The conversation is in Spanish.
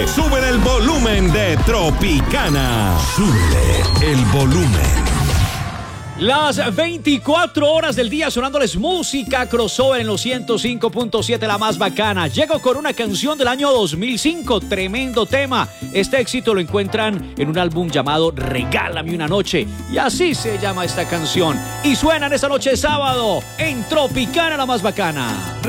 Sube el volumen de Tropicana. Sube el volumen. Las 24 horas del día sonándoles música crossover en los 105.7, la más bacana. Llego con una canción del año 2005, tremendo tema. Este éxito lo encuentran en un álbum llamado Regálame una noche. Y así se llama esta canción. Y suena en esta noche de sábado en Tropicana, la más bacana.